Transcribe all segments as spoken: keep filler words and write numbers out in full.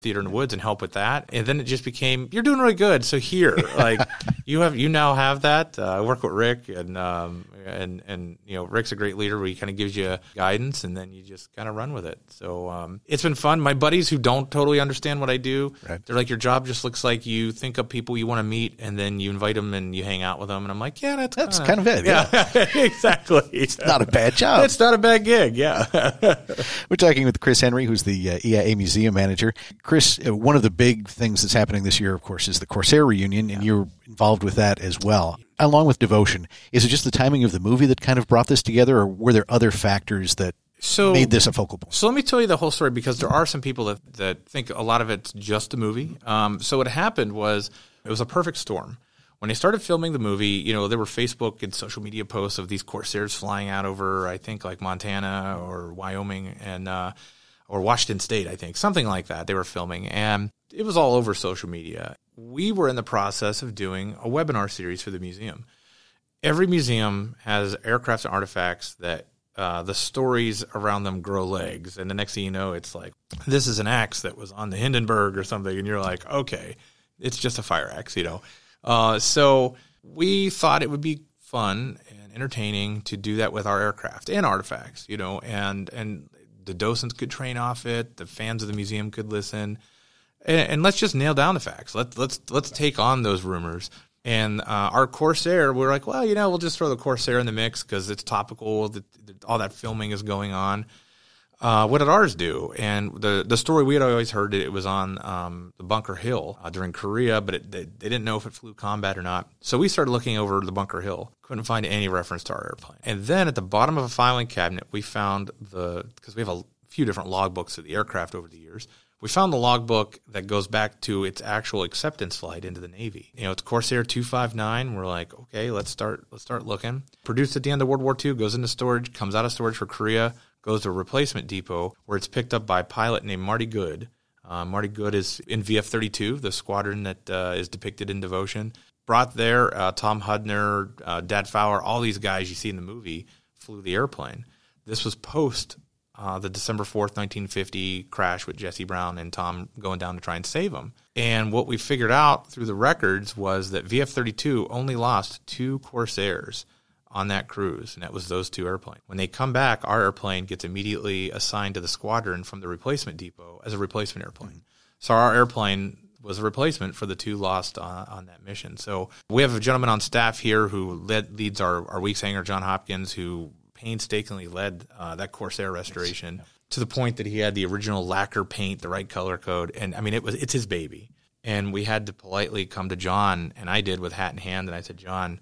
Theater in the Woods and help with that. And then it just became, you're doing really good. So here, like you have, you now have that. Uh, I work with Rick and, um, and, and, you know, Rick's a great leader where he kind of gives you guidance and then you just kind of run with it. So, um, it's been fun. My buddies who don't totally understand what I do, right. They're like, your job just looks like you think of people you want to meet and then you invite them and you hang out with them. And I'm like, yeah, that's, that's kinda, kind of it. Yeah, yeah. Exactly. It's not a bad job. It's not a bad gig. Yeah. We're talking with Chris Henry, who's the uh, E I A museum manager. Chris, uh, one of the big things that's happening this year, of course, is the Corsair reunion, and you're involved with that as well, along with Devotion. Is it just the timing of the movie that kind of brought this together, or were there other factors that so, made this a focal point? So let me tell you the whole story, because there are some people that, that think a lot of it's just a movie. Um, so what happened was it was a perfect storm. When they started filming the movie, you know, there were Facebook and social media posts of these Corsairs flying out over, I think, like Montana or Wyoming and uh, or Washington State, I think, something like that. They were filming, and it was all over social media. We were in the process of doing a webinar series for the museum. Every museum has aircraft and artifacts that uh, the stories around them grow legs, and the next thing you know, it's like, this is an axe that was on the Hindenburg or something, and you're like, okay, it's just a fire axe, you know. Uh, so we thought it would be fun and entertaining to do that with our aircraft and artifacts, you know, and, and the docents could train off it. The fans of the museum could listen, and, and let's just nail down the facts. Let's, let's, let's take on those rumors. And, uh, our Corsair, we're like, well, you know, we'll just throw the Corsair in the mix because it's topical. The, the, all that filming is going on. Uh, what did ours do? And the the story we had always heard, it was on um, the Bunker Hill uh, during Korea, but it, they, they didn't know if it flew combat or not. So we started looking over the Bunker Hill. Couldn't find any reference to our airplane. And then at the bottom of a filing cabinet, we found the, because we have a few different logbooks of the aircraft over the years, we found the logbook that goes back to its actual acceptance flight into the Navy. You know, it's Corsair two five nine. We're like, okay, let's start let's start looking. Produced at the end of World War Two, goes into storage, comes out of storage for Korea, goes to a replacement depot where it's picked up by a pilot named Marty Good. Uh, Marty Good is in V F thirty-two, the squadron that uh, is depicted in Devotion. Brought there, uh, Tom Hudner, uh, Dad Fowler, all these guys you see in the movie flew the airplane. This was post uh, the December fourth, nineteen fifty crash with Jesse Brown and Tom going down to try and save him. And what we figured out through the records was that V F thirty-two only lost two Corsairs on that cruise, and that was those two airplanes. When they come back, our airplane gets immediately assigned to the squadron from the replacement depot as a replacement airplane. Mm-hmm. So our airplane was a replacement for the two lost on, on that mission. So we have a gentleman on staff here who led, leads our, our Weeks Hanger, John Hopkins, who painstakingly led uh, that Corsair restoration yes. to the point that he had the original lacquer paint, the right color code. And, I mean, it was it's his baby. And we had to politely come to John, and I did with hat in hand, and I said, John,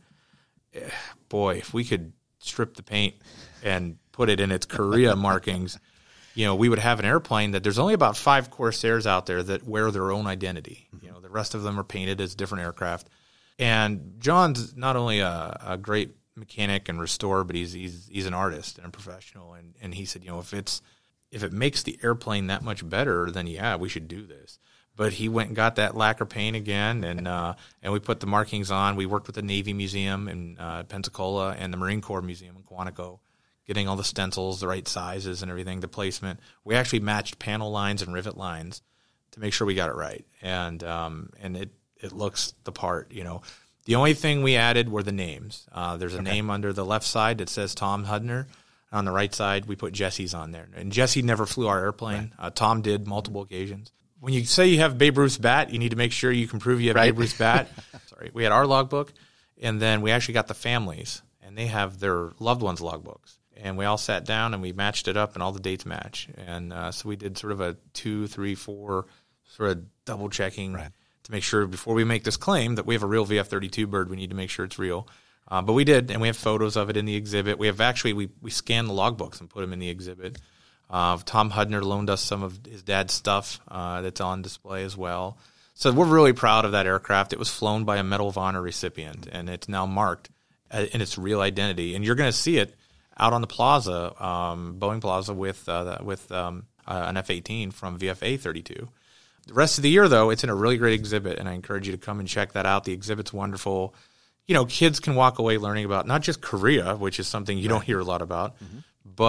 boy, if we could strip the paint and put it in its Korea markings, you know, we would have an airplane that there's only about five Corsairs out there that wear their own identity. Mm-hmm. You know, the rest of them are painted as different aircraft. And John's not only a, a great mechanic and restorer, but he's he's he's an artist and a professional. And, and he said, you know, if it's if it makes the airplane that much better, then yeah, we should do this. But he went and got that lacquer paint again, and uh, and we put the markings on. We worked with the Navy Museum in uh, Pensacola and the Marine Corps Museum in Quantico, getting all the stencils, the right sizes and everything, the placement. We actually matched panel lines and rivet lines to make sure we got it right. And um, and it, it looks the part, you know. The only thing we added were the names. Uh, there's a okay. name under the left side that says Tom Hudner. On the right side, we put Jesse's on there. And Jesse never flew our airplane. Right. Uh, Tom did multiple occasions. When you say you have Babe Ruth's bat, you need to make sure you can prove you have right. Babe Ruth's bat. Sorry, we had our logbook, and then we actually got the families, and they have their loved ones' logbooks. And we all sat down, and we matched it up, and all the dates match. And uh, so we did sort of a two, three, four sort of double-checking right. to make sure before we make this claim that we have a real V F thirty-two bird, we need to make sure it's real. Uh, but we did, and we have photos of it in the exhibit. We have actually, we, we scanned the logbooks and put them in the exhibit. Uh, Tom Hudner loaned us some of his dad's stuff uh, that's on display as well. So we're really proud of that aircraft. It was flown by a Medal of Honor recipient, and it's now marked in its real identity. And you're going to see it out on the plaza, um, Boeing Plaza, with uh, with um, uh, an F eighteen from V F A thirty-two. The rest of the year, though, it's in a really great exhibit, and I encourage you to come and check that out. The exhibit's wonderful. You know, kids can walk away learning about not just Korea, which is something you right. don't hear a lot about, mm-hmm. but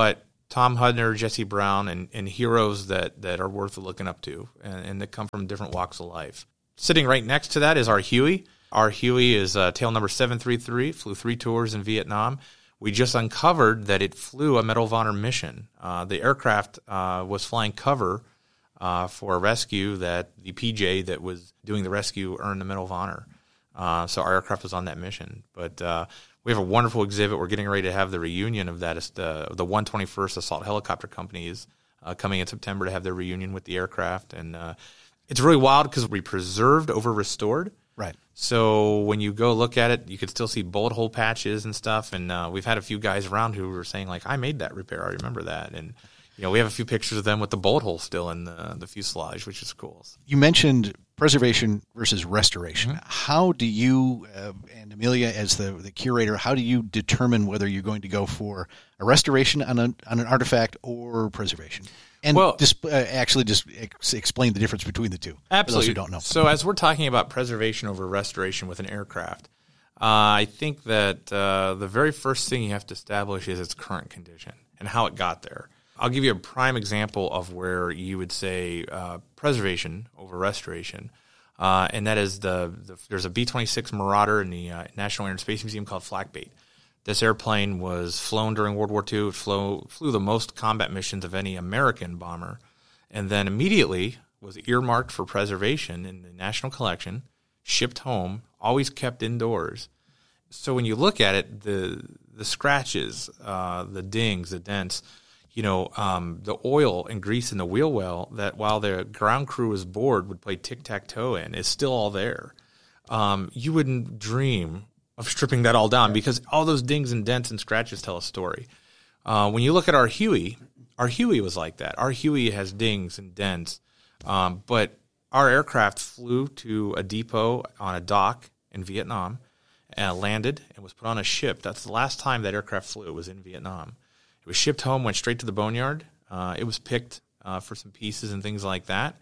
Tom Hudner, Jesse Brown, and, and heroes that, that are worth looking up to and, and that come from different walks of life. Sitting right next to that is our Huey. Our Huey is uh, tail number seven three three, flew three tours in Vietnam. We just uncovered that it flew a Medal of Honor mission. Uh, the aircraft uh, was flying cover uh, for a rescue that the P J that was doing the rescue earned the Medal of Honor. Uh, so our aircraft was on that mission. But uh, we have a wonderful exhibit. We're getting ready to have the reunion of that. It's the, the one hundred twenty-first Assault Helicopter Company is uh, coming in September to have their reunion with the aircraft. And uh, it's really wild because we preserved over restored. Right. So when you go look at it, you could still see bullet hole patches and stuff. And uh, we've had a few guys around who were saying, like, I made that repair. I remember that. And, you know, we have a few pictures of them with the bullet hole still in the, the fuselage, which is cool. You mentioned preservation versus restoration. Mm-hmm. How do you, uh, and Amelia as the, the curator, how do you determine whether you're going to go for a restoration on, a, on an artifact or preservation? And well, dis- uh, actually just ex- explain the difference between the two. Absolutely. For those who don't know. So as we're talking about preservation over restoration with an aircraft, uh, I think that uh, the very first thing you have to establish is its current condition and how it got there. I'll give you a prime example of where you would say uh, preservation over restoration, uh, and that is the, the there's a B twenty-six Marauder in the uh, National Air and Space Museum called Flak Bait. This airplane was flown during World War Two. It flew, flew the most combat missions of any American bomber, and then immediately was earmarked for preservation in the National Collection, shipped home, always kept indoors. So when you look at it, the the scratches, uh, the dings, the dents, you know, um, the oil and grease in the wheel well that while the ground crew was bored would play tic-tac-toe in is still all there. Um, you wouldn't dream of stripping that all down because all those dings and dents and scratches tell a story. Uh, when you look at our Huey, our Huey was like that. Our Huey has dings and dents, um, but our aircraft flew to a depot on a dock in Vietnam, uh, landed, and was put on a ship. That's the last time that aircraft flew. It was in Vietnam. It was shipped home, went straight to the boneyard. Uh, it was picked uh, for some pieces and things like that,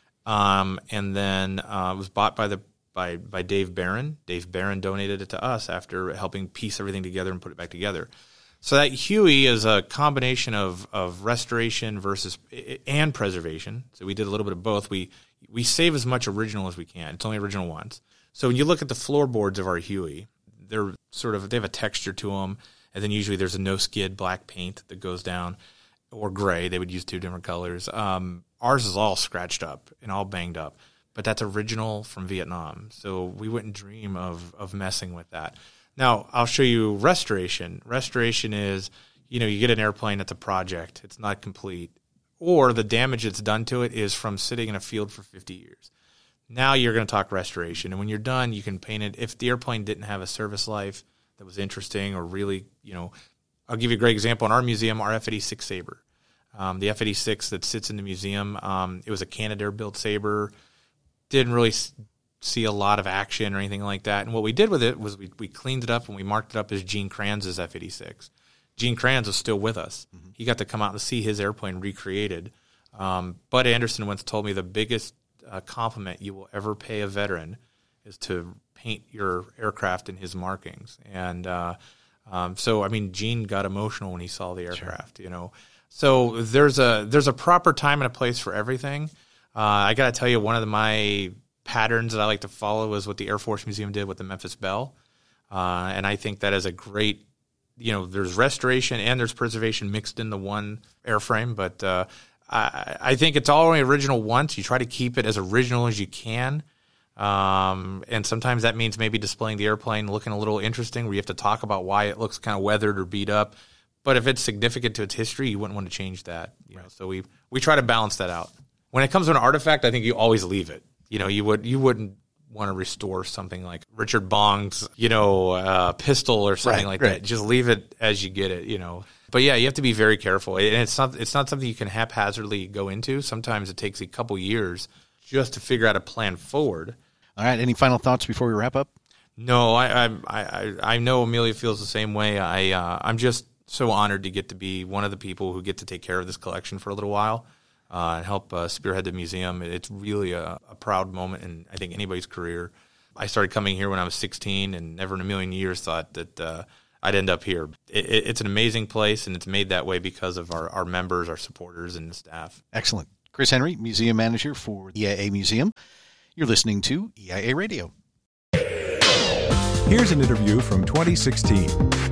um, and then uh, was bought by the by by Dave Barron. Dave Barron donated it to us after helping piece everything together and put it back together. So that Huey is a combination of, of restoration versus and preservation. So we did a little bit of both. We we save as much original as we can. It's only original once. So when you look at the floorboards of our Huey, they're sort of they have a texture to them, and then usually there's a no skid black paint that goes down, or gray. They would use two different colors. Um, ours is all scratched up and all banged up. But that's original from Vietnam, so we wouldn't dream of of messing with that. Now, I'll show you restoration. Restoration is, you know, you get an airplane, it's a project, it's not complete, or the damage that's done to it is from sitting in a field for fifty years. Now you're going to talk restoration, and when you're done, you can paint it. If the airplane didn't have a service life that was interesting or really, you know, I'll give you a great example. In our museum, our F eighty-six Sabre, um, the F eighty-six that sits in the museum, um, it was a Canadair-built Sabre. Didn't really see a lot of action or anything like that. And what we did with it was we, we cleaned it up and we marked it up as Gene Kranz's F eighty-six. Gene Kranz is still with us. Mm-hmm. He got to come out and see his airplane recreated. Um, Bud Anderson once told me the biggest uh, compliment you will ever pay a veteran is to paint your aircraft in his markings. And uh, um, so, I mean, Gene got emotional when he saw the aircraft, sure. you know. So there's a there's a proper time and a place for everything. Uh, I got to tell you, one of the, my patterns that I like to follow is what the Air Force Museum did with the Memphis Belle. Uh, and I think that is a great, you know, there's restoration and there's preservation mixed in the one airframe. But uh, I, I think it's all only original once. You try to keep it as original as you can. Um, and sometimes that means maybe displaying the airplane looking a little interesting where you have to talk about why it looks kind of weathered or beat up. But if it's significant to its history, you wouldn't want to change that. You know, so we we try to balance that out. When it comes to an artifact, I think you always leave it. You know, you would you wouldn't want to restore something like Richard Bong's, you know, uh, pistol or something right, like right. that. Just leave it as you get it. You know, but yeah, you have to be very careful, and it's not it's not something you can haphazardly go into. Sometimes it takes a couple years just to figure out a plan forward. All right. Any final thoughts before we wrap up? No, I I I, I know Amelia feels the same way. I uh, I'm just so honored to get to be one of the people who get to take care of this collection for a little while. Uh, and help uh, spearhead the museum. It's really a, a proud moment in, I think, anybody's career. I started coming here when I was sixteen and never in a million years thought that uh, I'd end up here. It, it, it's an amazing place, and it's made that way because of our, our members, our supporters, and the staff. Excellent. Chris Henry, Museum Manager for the E I A Museum. You're listening to E I A Radio. Here's an interview from twenty sixteen.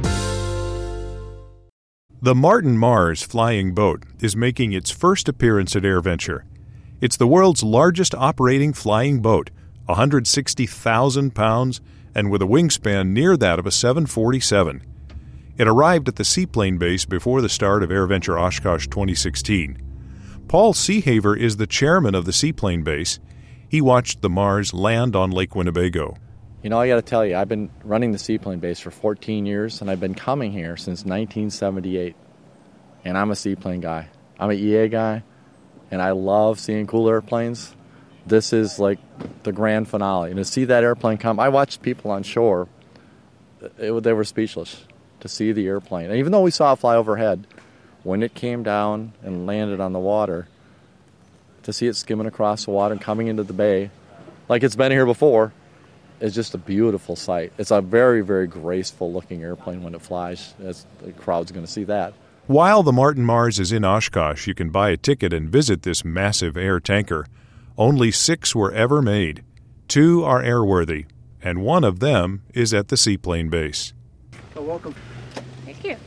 The Martin Mars flying boat is making its first appearance at AirVenture. It's the world's largest operating flying boat, one hundred sixty thousand pounds, and with a wingspan near that of a seven forty-seven. It arrived at the seaplane base before the start of AirVenture Oshkosh twenty sixteen. Paul Seehaver is the chairman of the seaplane base. He watched the Mars land on Lake Winnebago. You know, I got to tell you, I've been running the seaplane base for fourteen years, and I've been coming here since nineteen seventy-eight. And I'm a seaplane guy. I'm an E A guy, and I love seeing cool airplanes. This is like the grand finale. And to see that airplane come, I watched people on shore. It, they were speechless to see the airplane. And even though we saw it fly overhead, when it came down and landed on the water, to see it skimming across the water and coming into the bay, like it's been here before, is just a beautiful sight. It's a very, very graceful-looking airplane when it flies. It's, the crowd's going to see that. While the Martin Mars is in Oshkosh, you can buy a ticket and visit this massive air tanker. Only six were ever made. Two are airworthy, and one of them is at the seaplane base. So welcome. Thank you.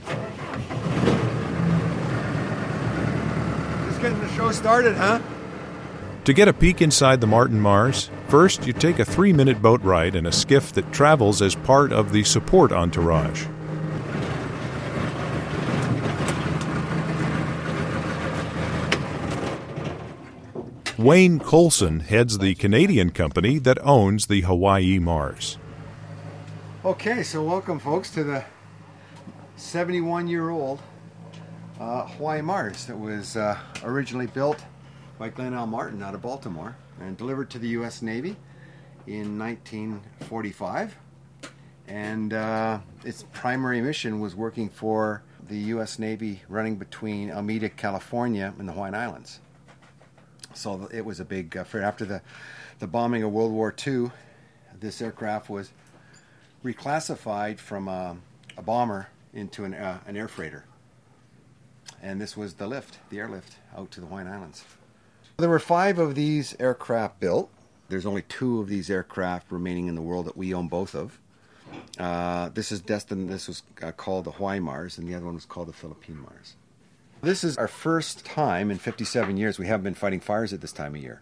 Just getting the show started, huh? To get a peek inside the Martin Mars, first you take a three-minute boat ride in a skiff that travels as part of the support entourage. Wayne Colson heads the Canadian company that owns the Hawaii Mars. Okay, so welcome, folks, to the seventy-one-year-old uh, Hawaii Mars that was uh, originally built by Glenn L. Martin out of Baltimore and delivered to the U S Navy in nineteen forty-five. And uh, its primary mission was working for the U S Navy running between Alameda, California, and the Hawaiian Islands. So it was a big, uh, for after the, the bombing of World War Two, this aircraft was reclassified from a, a bomber into an, uh, an air freighter. And this was the lift, the airlift out to the Hawaiian Islands. There were five of these aircraft built. There's only two of these aircraft remaining in the world that we own both of. Uh, this is destined, this was uh, called the Hawaii Mars, and the other one was called the Philippine Mars. This is our first time in fifty-seven years we haven't been fighting fires at this time of year.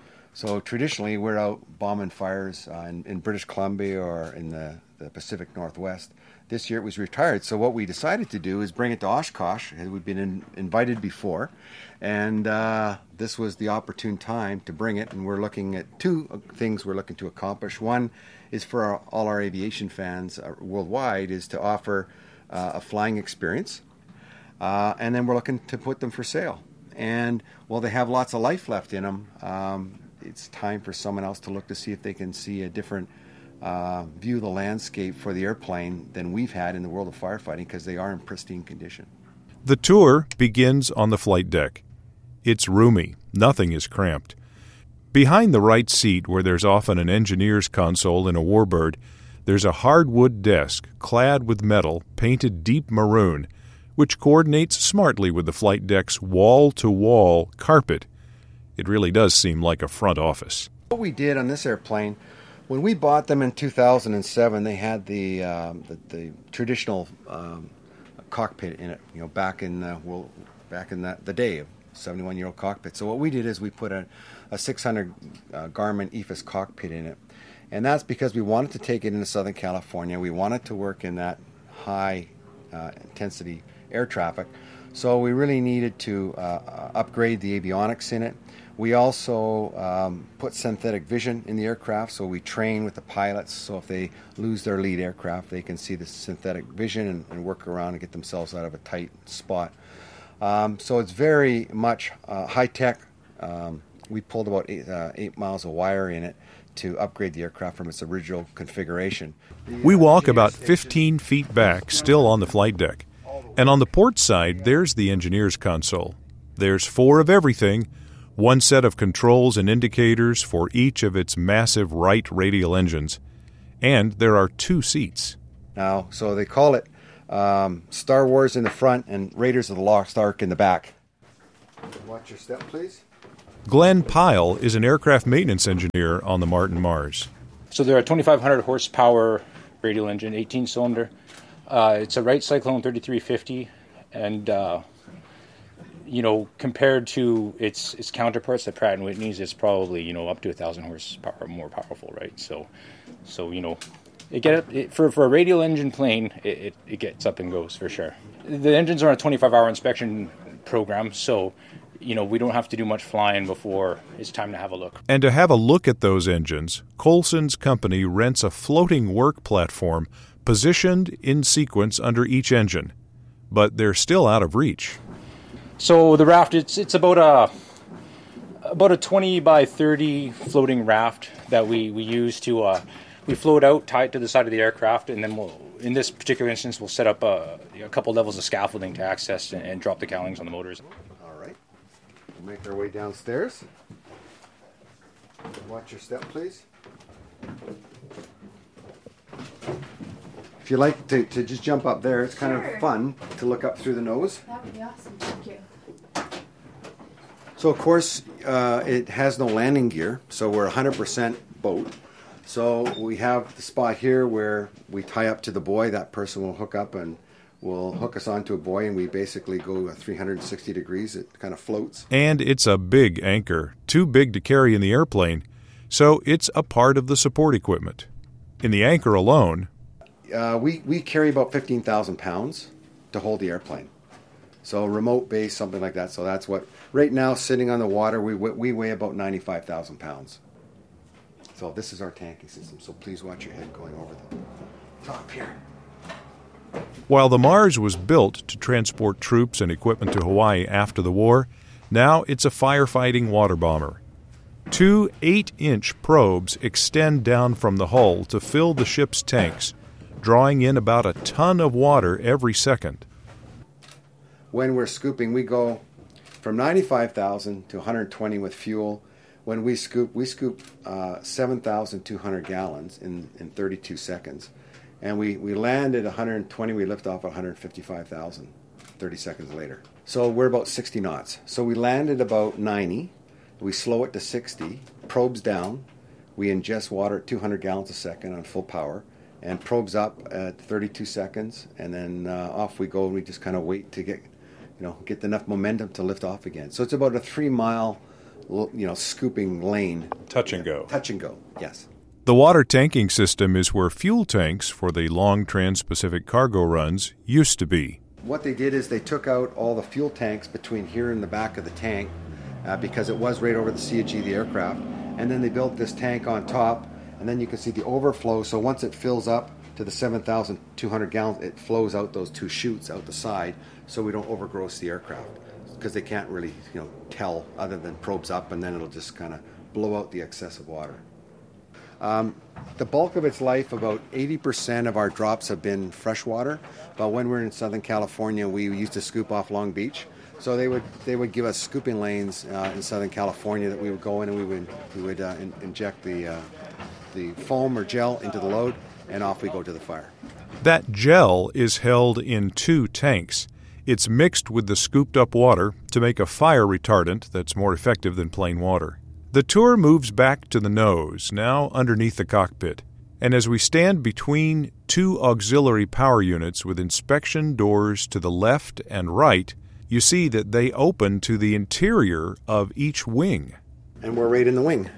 So traditionally we're out bombing fires uh, in, in British Columbia or in the, the Pacific Northwest. This year it was retired, so what we decided to do is bring it to Oshkosh. We'd been in, invited before, and uh, this was the opportune time to bring it, and we're looking at two things we're looking to accomplish. One is for our, all our aviation fans uh, worldwide is to offer uh, a flying experience. Uh, and then we're looking to put them for sale. And while they have lots of life left in them, um, it's time for someone else to look to see if they can see a different uh, view of the landscape for the airplane than we've had in the world of firefighting, because they are in pristine condition. The tour begins on the flight deck. It's roomy. Nothing is cramped. Behind the right seat, where there's often an engineer's console in a warbird, there's a hardwood desk clad with metal painted deep maroon, which coordinates smartly with the flight deck's wall-to-wall carpet. It really does seem like a front office. What we did on this airplane, when we bought them in two thousand seven, they had the um, the, the traditional um, cockpit in it. You know, back in the well, back in the, the day of seventy-one-year-old cockpit. So what we did is we put a, a six hundred uh, Garmin E F I S cockpit in it, and that's because we wanted to take it into Southern California. We wanted to work in that high uh, intensity air traffic, so we really needed to uh, upgrade the avionics in it. We also um, put synthetic vision in the aircraft, so we train with the pilots, so if they lose their lead aircraft, they can see the synthetic vision and, and work around and get themselves out of a tight spot. Um, so it's very much uh, high-tech. Um, we pulled about eight, uh, eight miles of wire in it to upgrade the aircraft from its original configuration. We walk about fifteen feet back, still on the flight deck. And on the port side, there's the engineer's console. There's four of everything, one set of controls and indicators for each of its massive Wright radial engines. And there are two seats. Now, so they call it Um, Star Wars in the front and Raiders of the Lost Ark in the back. Watch your step, please. Glenn Pyle is an aircraft maintenance engineer on the Martin Mars. So they're a twenty-five hundred horsepower radial engine, eighteen cylinder. Uh, it's a Wright Cyclone thirty-three fifty, and uh, you know, compared to its its counterparts, the Pratt and Whitney's, it's probably, you know, up to a thousand horsepower more powerful, right? So, so you know, it get it, for for a radial engine plane, it, it it gets up and goes for sure. The engines are on a twenty-five hour inspection program, so you know, we don't have to do much flying before it's time to have a look. And to have a look at those engines, Colson's company rents a floating work platform positioned in sequence under each engine, but they're still out of reach. So the raft, it's it's about a about a twenty by thirty floating raft that we, we use to uh, we float out, tie it to the side of the aircraft, and then we'll, in this particular instance, we'll set up a, a couple levels of scaffolding to access and, and drop the cowlings on the motors. All right. We'll make our way downstairs. Watch your step, please. If you like to, to just jump up there, it's kind Sure. of fun to look up through the nose. That would be awesome. Thank you. So, of course, uh, it has no landing gear, so we're one hundred percent boat. So we have the spot here where we tie up to the buoy. That person will hook up and will hook us onto a buoy, and we basically go three hundred sixty degrees. It kind of floats. And it's a big anchor, too big to carry in the airplane, so it's a part of the support equipment. In the anchor alone, Uh, we, we carry about fifteen thousand pounds to hold the airplane. So remote base, something like that. So that's what, right now, sitting on the water, we we weigh about ninety-five thousand pounds. So this is our tanking system. So please watch your head going over the top here. while the Mars was built to transport troops and equipment to Hawaii after the war, now it's a firefighting water bomber. Two eight-inch probes extend down from the hull to fill the ship's tanks, drawing in about a ton of water every second. When we're scooping, we go from ninety-five thousand to one hundred twenty with fuel. When we scoop, we scoop uh, seven thousand two hundred gallons in, in thirty-two seconds. And we, we land at one hundred twenty, we lift off at one hundred fifty-five thousand thirty seconds later. So we're about sixty knots. So we land at about ninety, we slow it to sixty, probes down, we ingest water at two hundred gallons a second on full power, and probes up at thirty-two seconds, and then uh, off we go, and we just kind of wait to get, you know, get enough momentum to lift off again. So it's about a three-mile, you know, scooping lane. Touch and go. Touch and go, yes. The water tanking system is where fuel tanks for the long trans-Pacific cargo runs used to be. What they did is they took out all the fuel tanks between here and the back of the tank uh, because it was right over the C H E, the aircraft, and then they built this tank on top, and then you can see the overflow. So once it fills up to the seven thousand two hundred gallons, it flows out those two chutes out the side, so we don't overgross the aircraft, because they can't really, you know, tell other than probes up, and then it'll just kind of blow out the excessive water. Um, the bulk of its life, about eighty percent of our drops have been freshwater, but when we're in Southern California, we used to scoop off Long Beach. So they would they would give us scooping lanes uh, in Southern California that we would go in, and we would we would uh, in, inject the uh, the foam or gel into the load, and off we go to the fire. That gel is held in two tanks. It's mixed with the scooped up water to make a fire retardant that's more effective than plain water. The tour moves back to the nose, now underneath the cockpit. And as we stand between two auxiliary power units with inspection doors to the left and right, you see that they open to the interior of each wing. And we're right in the wing.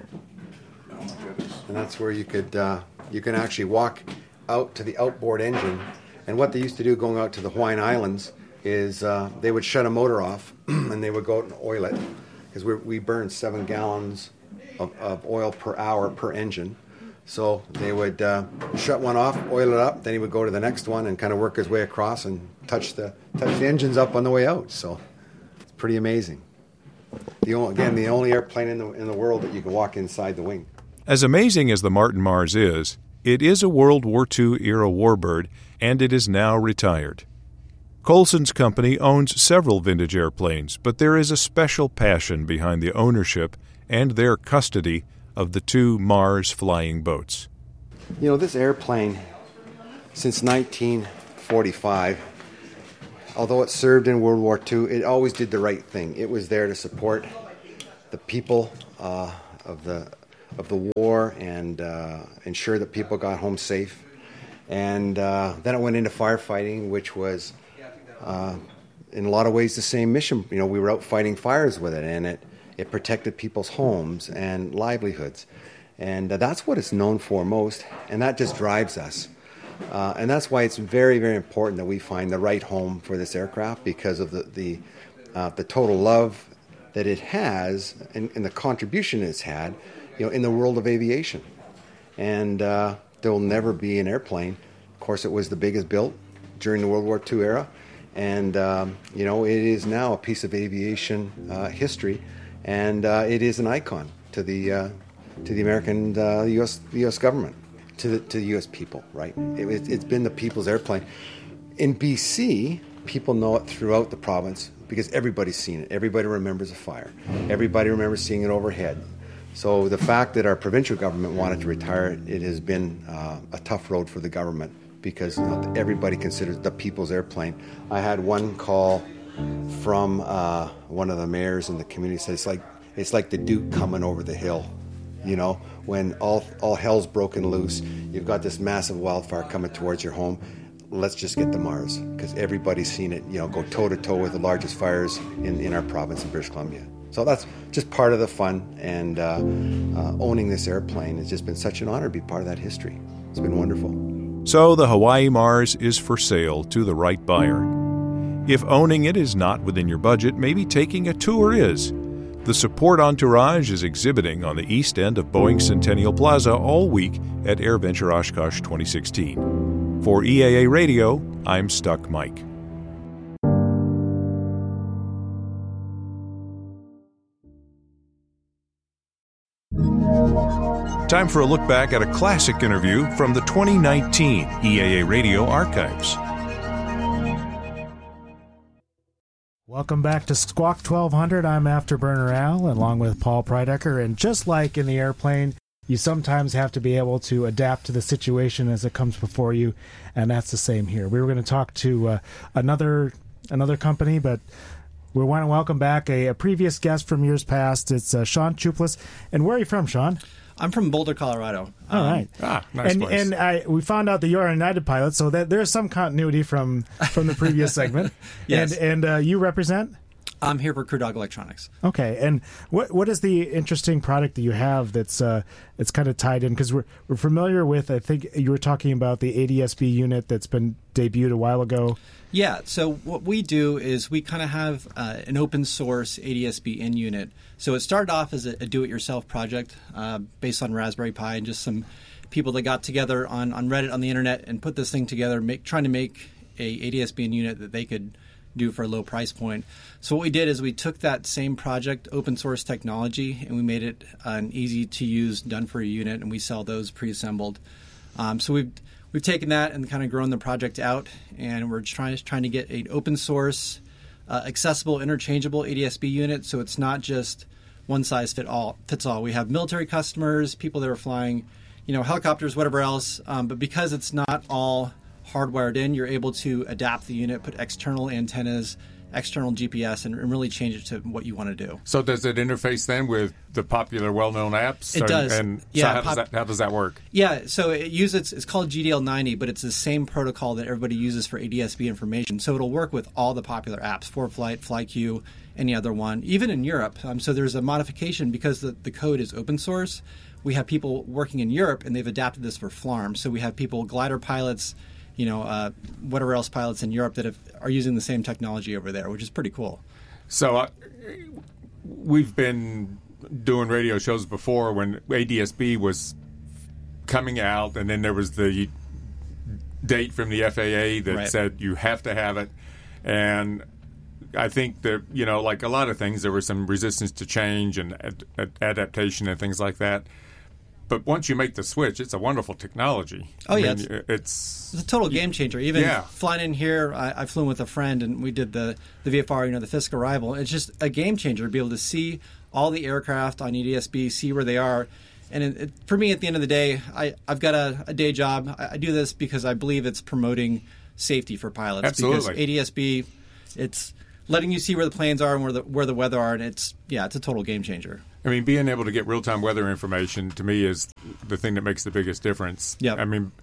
And that's where you could uh, you can actually walk out to the outboard engine. And what they used to do going out to the Hawaiian Islands is uh, they would shut a motor off and they would go out and oil it, because we we burn seven gallons of, of oil per hour per engine. So they would uh, shut one off, oil it up, then he would go to the next one and kind of work his way across and touch the touch the engines up on the way out. So it's pretty amazing. The only, again, the only airplane in the in the world that you can walk inside the wing. As amazing as the Martin Mars is, it is a World War Two era warbird, and it is now retired. Colson's company owns several vintage airplanes, but there is a special passion behind the ownership and their custody of the two Mars flying boats. You know, this airplane, since nineteen forty-five, although it served in World War Two, it always did the right thing. It was there to support the people uh, of the of the war and uh, ensure that people got home safe. And uh, then it went into firefighting, which was uh, in a lot of ways the same mission. You know, we were out fighting fires with it, and it, it protected people's homes and livelihoods. And uh, that's what it's known for most, and that just drives us. Uh, and that's why it's very, very important that we find the right home for this aircraft, because of the the, uh, the total love that it has and, and the contribution it's had, you know, in the world of aviation. And uh, there will never be an airplane. Of course, it was the biggest built during the World War Two era, and um, you know, it is now a piece of aviation uh, history, and uh, it is an icon to the uh, to the American uh, U S the U S government, to the to the U S people. Right? It, it, it's been the people's airplane. In B C, people know it throughout the province because everybody's seen it. Everybody remembers a fire. Everybody remembers seeing it overhead. So the fact that our provincial government wanted to retire it, it has been uh, a tough road for the government, because you know, everybody considers the people's airplane. I had one call from uh, one of the mayors in the community said it's like it's like the Duke coming over the hill. You know, when all all hell's broken loose, you've got this massive wildfire coming towards your home. Let's just get the Mars, because everybody's seen it. You know, go toe to toe with the largest fires in, in our province in British Columbia. So that's just part of the fun, and uh, uh, owning this airplane has just been such an honor to be part of that history. It's been wonderful. So the Hawaii Mars is for sale to the right buyer. If owning it is not within your budget, maybe taking a tour is. The Support Entourage is exhibiting on the east end of Boeing Centennial Plaza all week at AirVenture Oshkosh twenty sixteen. For E A A Radio, I'm Stuck Mike. Time for a look back at a classic interview from the twenty nineteen E A A Radio archives. Welcome back to Squawk twelve hundred. I'm Afterburner Al, along with Paul Prydecker. And just like in the airplane, you sometimes have to be able to adapt to the situation as it comes before you, and that's the same here. We were going to talk to uh, another another company, but we want to welcome back a, a previous guest from years past. It's uh, Sean Chuplis. And where are you from, Sean? I'm from Boulder, Colorado. All um, right. Ah, nice and, place. And I, we found out that you're a United pilot, so that there's some continuity from, from the previous segment. Yes. And, and uh, you represent? I'm here for Crew Dog Electronics. Okay. And what what is the interesting product that you have that's uh, it's kind of tied in? Because we're, we're familiar with, I think you were talking about the A D S B unit that's been debuted a while ago. Yeah. So what we do is we kind of have uh, an open source A D S B in unit. So it started off as a, a do-it-yourself project uh, based on Raspberry Pi and just some people that got together on, on Reddit on the internet and put this thing together, make, trying to make a A D S B in unit that they could do for a low price point. So what we did is we took that same project, open source technology, and we made it an easy to use, done for a unit, and we sell those pre-assembled. Um, so we've we've taken that and kind of grown the project out, and we're trying trying to get an open source, uh, accessible, interchangeable A D S B unit. So it's not just one size fit all fits all. We have military customers, people that are flying, you know, helicopters, whatever else. Um, but because it's not all hardwired in, you're able to adapt the unit, put external antennas, external G P S, and really change it to what you want to do. So does it interface then with the popular, well-known apps? It or, does. And so Yeah, how, pop- does that, how does that work? Yeah, so it uses it's called G D L ninety, but it's the same protocol that everybody uses for A D S B information. So it'll work with all the popular apps, ForeFlight, FlyQ, any other one, even in Europe. Um, so there's a modification because the, the code is open source. We have people working in Europe, and they've adapted this for FLARM. So we have people, glider pilots, you know, uh, whatever else pilots in Europe that have, are using the same technology over there, which is pretty cool. So uh, we've been doing radio shows before when A D S B was coming out, and then there was the date from the F A A that Right. said you have to have it. And I think that, you know, like a lot of things, there was some resistance to change and ad- ad- adaptation and things like that. But once you make the switch, it's a wonderful technology. Oh, I yeah, mean, it's- it's It's a total game changer. Even Yeah. flying in here, I, I flew with a friend, and we did the, the V F R, you know, the Fisk arrival. It's just a game changer to be able to see all the aircraft on A D S B, see where they are. And it, it, for me, at the end of the day, I, I've got a, a day job. I, I do this because I believe it's promoting safety for pilots. Absolutely. Because A D S B, it's letting you see where the planes are and where the where the weather are, and it's yeah, it's a total game changer. I mean, being able to get real-time weather information to me is the thing that makes the biggest difference. Yep. I mean,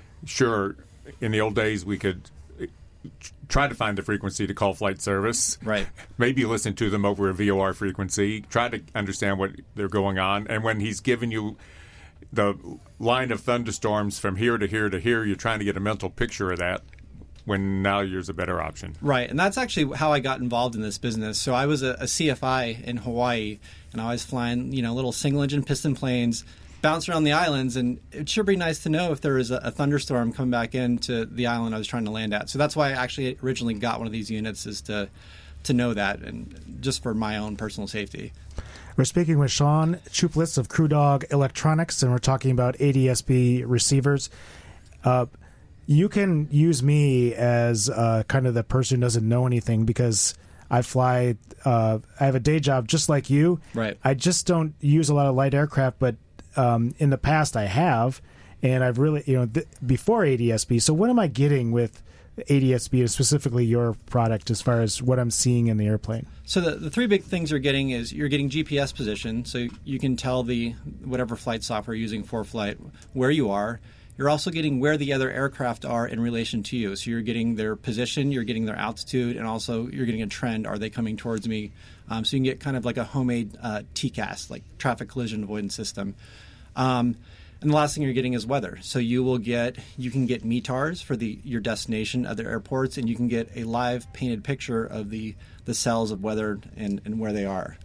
sure, in the old days we could try to find the frequency to call flight service. Right. Maybe listen to them over a V O R frequency. Try to understand what they're going on. And when he's giving you the line of thunderstorms from here to here to here, you're trying to get a mental picture of that. When now here's a better option. Right, and that's actually how I got involved in this business. So I was a, a C F I in Hawaii, and I was flying, you know, little single-engine piston planes, bounce around the islands, and it'd sure be nice to know if there was a, a thunderstorm coming back into the island I was trying to land at. So that's why I actually originally got one of these units, is to to know that, and just for my own personal safety. We're speaking with Sean Chuplitz of Crew Dog Electronics, and we're talking about A D S B receivers. Uh, You can use me as uh, kind of the person who doesn't know anything, because I fly. Uh, I have a day job just like you. Right. I just don't use a lot of light aircraft, but um, in the past I have, and I've really, you know, th- before A D S B. So what am I getting with A D S B, and specifically your product, as far as what I'm seeing in the airplane? So the, the three big things you're getting is you're getting G P S position, so you can tell the whatever flight software you're using for flight where you are. You're also getting where the other aircraft are in relation to you. So you're getting their position, you're getting their altitude, and also you're getting a trend. Are they coming towards me? Um, so you can get kind of like a homemade uh, T C A S, like traffic collision avoidance system. Um, and the last thing you're getting is weather. So you will get you can get M E T A Rs for the your destination, other airports, and you can get a live painted picture of the, the cells of weather and, and where they are.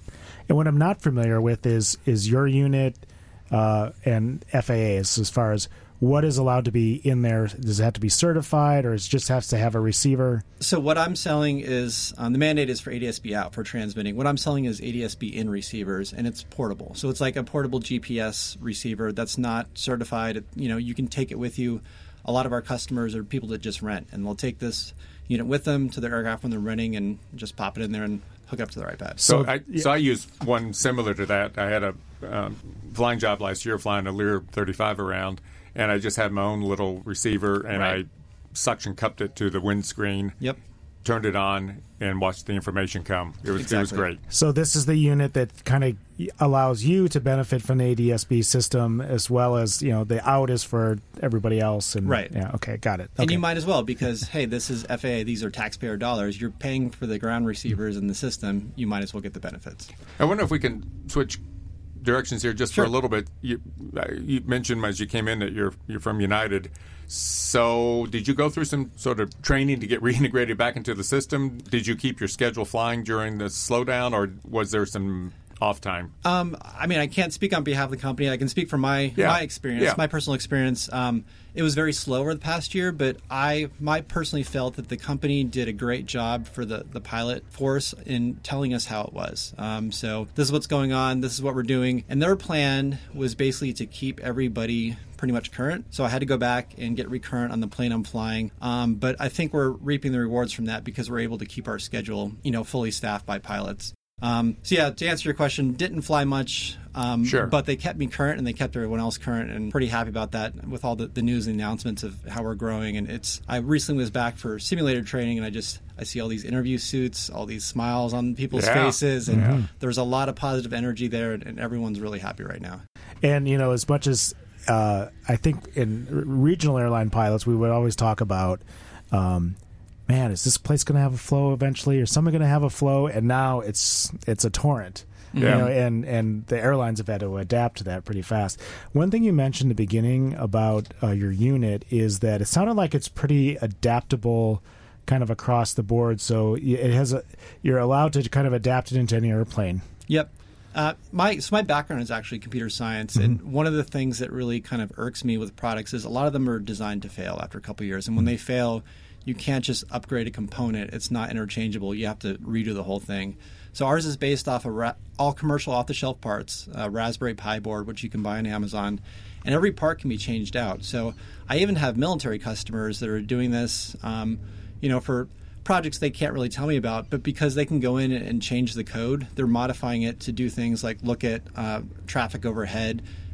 And what I'm not familiar with is is your unit uh, and F A As, as far as what is allowed to be in there. Does it have to be certified, or is it just has to have a receiver? So what I'm selling is, um, the mandate is for A D S B out for transmitting. What I'm selling is A D S B in receivers, and it's portable. So it's like a portable G P S receiver that's not certified. You know, you can take it with you. A lot of our customers are people that just rent, and they'll take this unit with them to their aircraft when they're renting and just pop it in there and hook up to their iPad. So, So, I, yeah. so I use one similar to that. I had a um, flying job last year flying a Lear thirty-five around, and I just had my own little receiver, and Right. I suction cupped it to the windscreen, Yep. turned it on, and watched the information come. It was, it was Exactly. great. So this is the unit that kind of allows you to benefit from the A D S B system, as well as, you know, the out is for everybody else. And, Right. Yeah. Okay. Got it. And Okay. you might as well, because, hey, this is F A A. These are taxpayer dollars. You're paying for the ground receivers in the system. You might as well get the benefits. I wonder if we can switch directions here just Sure. for a little bit. You, uh, you mentioned as you came in that you're you're from United. So did you go through some sort of training to get reintegrated back into the system? Did you keep your schedule flying during the slowdown, or was there some off time? Um, I mean, I can't speak on behalf of the company. I can speak from my Yeah. my experience, Yeah. my personal experience. Um, it was very slow over the past year, but I my personally felt that the company did a great job for the, the pilot force in telling us how it was. Um, so this is what's going on. This is what we're doing. And their plan was basically to keep everybody pretty much current. So I had to go back and get recurrent on the plane I'm flying. Um, but I think we're reaping the rewards from that, because we're able to keep our schedule, you know, fully staffed by pilots. Um, so yeah, to answer your question, didn't fly much, um, Sure. but they kept me current, and they kept everyone else current, and pretty happy about that with all the, the news and announcements of how we're growing. And it's, I recently was back for simulator training, and I just, I see all these interview suits, all these smiles on people's Yeah. faces, and Yeah. there's a lot of positive energy there, and, and everyone's really happy right now. And, you know, as much as uh, I think in r- regional airline pilots, we would always talk about, um, man, is this place going to have a flow eventually? Or someone going to have a flow? And now it's it's a torrent. You Yeah. know, and, and the airlines have had to adapt to that pretty fast. One thing you mentioned at the beginning about uh, your unit is that it sounded like it's pretty adaptable kind of across the board. So y- it has a, you're allowed to kind of adapt it into any airplane. Yep. Uh, my so my background is actually computer science, and one of the things that really kind of irks me with products is a lot of them are designed to fail after a couple of years, and when they fail, you can't just upgrade a component. It's not interchangeable. You have to redo the whole thing. So ours is based off of ra- all commercial off-the-shelf parts, uh, Raspberry Pi board, which you can buy on Amazon, and every part can be changed out. So I even have military customers that are doing this, um, you know, for projects they can't really tell me about, but because they can go in and change the code, they're modifying it to do things like look at uh, traffic overhead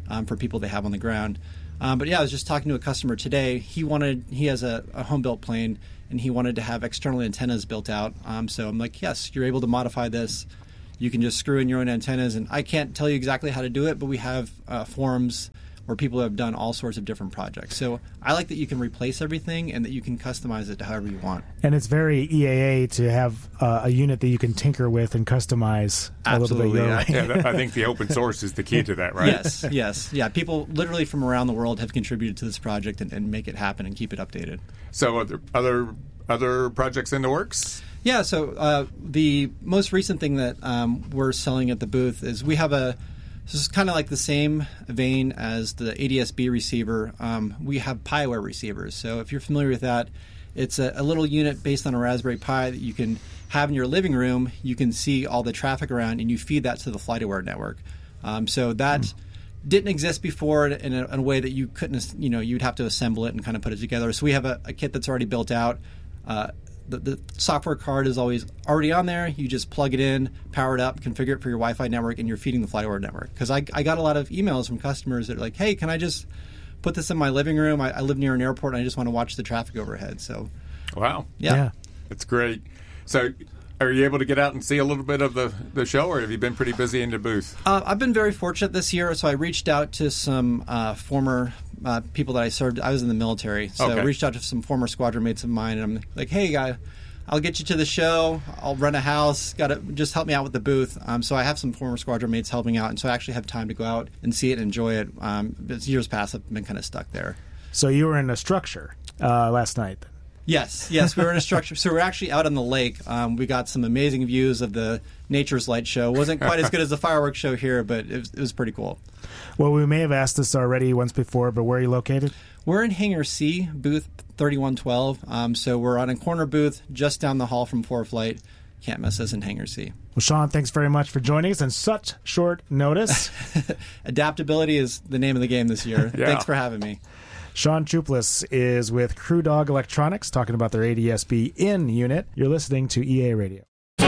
um, for people they have on the ground. Um, but yeah, I was just talking to a customer today. He wanted he has a, a home built plane, and he wanted to have external antennas built out. Um, so I'm like, yes, you're able to modify this. You can just screw in your own antennas, and I can't tell you exactly how to do it, but we have uh, forums where people have done all sorts of different projects. So I like that you can replace everything and that you can customize it to however you want. And it's very E A A to have uh, a unit that you can tinker with and customize Absolutely, a little bit your yeah. way. Yeah, that, I think the open source is the key to that, right? Yes, yes. Yeah, people literally from around the world have contributed to this project and, and make it happen and keep it updated. So other other other projects in the works? Yeah, so uh, the most recent thing that um, we're selling at the booth is we have a This is kind of like the same vein as the A D S B receiver. Um, we have PiWare receivers. So if you're familiar with that, it's a, a little unit based on a Raspberry Pi that you can have in your living room. You can see all the traffic around, and you feed that to the FlightAware network. Um, so that mm. didn't exist before in a, in a way that you couldn't, you know, you'd have to assemble it and kind of put it together. So we have a, a kit that's already built out. Uh, The, the software card is always already on there. You just plug it in, power it up, configure it for your Wi-Fi network, and you're feeding the FlightAware network. Because I, I got a lot of emails from customers that are like, hey, can I just put this in my living room? I, I live near an airport, and I just want to watch the traffic overhead. So, wow. Yeah. yeah. That's great. So are you able to get out and see a little bit of the, the show, or have you been pretty busy in the booth? Uh, I've been very fortunate this year. So I reached out to some uh, former uh, people that I served. I was in the military. So okay. I reached out to some former squadron mates of mine, and I'm like, hey, guy, I'll get you to the show. I'll rent a house. Got to just help me out with the booth. Um, so I have some former squadron mates helping out, and so I actually have time to go out and see it and enjoy it. Um, as years past, I've been kind of stuck there. So you were in a structure uh, last night. Yes, yes, we were in a structure. So we're actually out on the lake. Um, we got some amazing views of the Nature's Light show. It wasn't quite as good as the fireworks show here, but it was, it was pretty cool. Well, we may have asked this already once before, but where are you located? We're in Hangar C, booth thirty-one twelve. Um, so we're on a corner booth just down the hall from ForeFlight. Can't miss us in Hangar C. Well, Sean, thanks very much for joining us on such short notice. Adaptability is the name of the game this year. Yeah. Thanks for having me. Sean Chouplis is with Crew Dog Electronics talking about their A D S B in unit. You're listening to E A Radio.